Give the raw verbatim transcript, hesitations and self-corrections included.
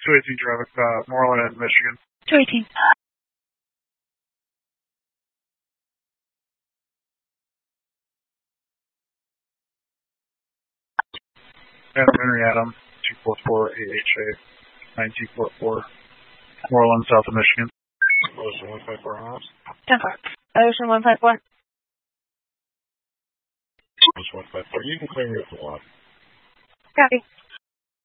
two eighteen traffic, uh, Moreland and Michigan. two eighteen. And Henry Adam, two four four A H A, nine two four four, Moreland, south of Michigan. Ocean one five four Hobbs. ten four. Ocean one five four. Ocean one five four. You can clear me up the lot. Copy.